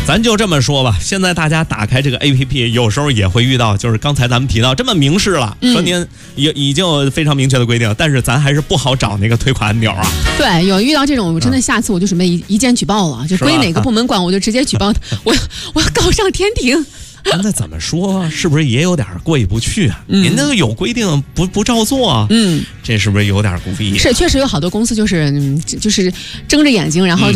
咱就这么说吧，现在大家打开这个 APP， 有时候也会遇到，就是刚才咱们提到这么明示了，说您已经有非常明确的规定，但是咱还是不好找那个退款按钮啊。 对，有遇到这种，我真的下次我就准备一键举报了，就归哪个部门管，我就直接举报，我要告上天庭。 那怎么说？是不是也有点过意不去啊？您那个有规定不照做，这是不是有点故意？ 是，确实有好多公司就是睁着眼睛，然后